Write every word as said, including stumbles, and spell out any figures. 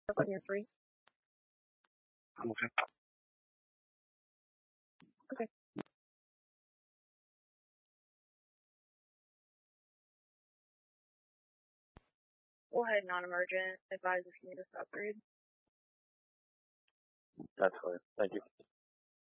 on your three. I'm okay. Okay. Go ahead, non-emergent. Advise if you need a stop read. That's fine. Thank you.